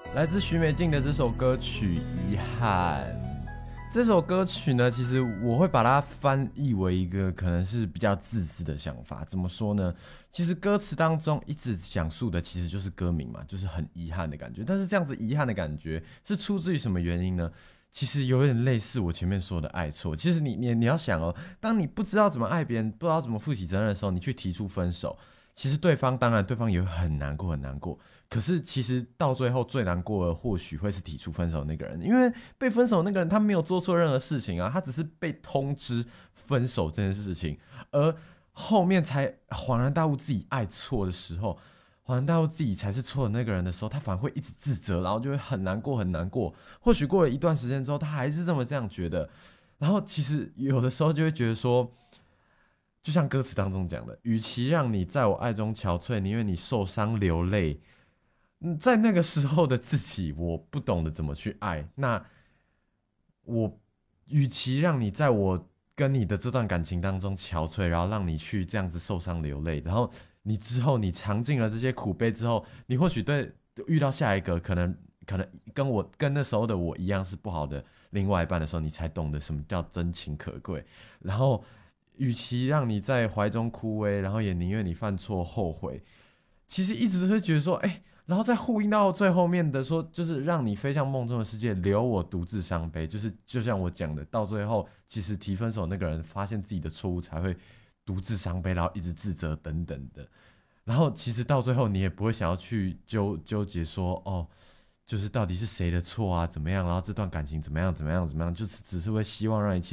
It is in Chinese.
来自许美静的这首歌曲《遗憾》。这首歌曲呢，其实我会把它翻译为一个可能是比较自私的想法。怎么说呢？其实歌词当中一直讲述的其实就是歌名嘛，就是很遗憾的感觉。但是这样子遗憾的感觉是出自于什么原因呢？其实有点类似我前面说的爱错。其实你要想哦，当你不知道怎么爱别人，不知道怎么负起责任的时候，你去提出分手，其实当然对方也会很难过很难过。可是其实到最后最难过的或许会是提出分手的那个人，因为被分手的那个人他没有做错任何事情啊，他只是被通知分手这件事情，而后面才恍然大悟自己爱错的时候，恍然大悟自己才是错的那个人的时候，他反而会一直自责，然后就会很难过很难过。或许过了一段时间之后，他还是这样觉得，然后其实有的时候就会觉得说，就像歌词当中讲的，与其让你在我爱中憔悴，宁愿你受伤流泪。在那个时候的自己，我不懂得怎么去爱。那我与其让你在我跟你的这段感情当中憔悴，然后让你去这样子受伤流泪，然后你之后你尝尽了这些苦悲之后，你或许遇到下一个可能跟那时候的我一样是不好的另外一半的时候，你才懂得什么叫真情可贵。然后，与其让你在怀中枯萎，然后也宁愿你犯错后悔。其实一直都会觉得说，然后再呼应到最后面的说，就是让你飞向梦中的世界，留我独自伤悲。就是就像我讲的，到最后，其实提分手那个人发现自己的错误，才会独自伤悲，然后一直自责等等的。然后其实到最后，你也不会想要去纠结说，哦，就是到底是谁的错啊，怎么样？然后这段感情怎么样，怎么样，怎么样？就是只是会希望让一切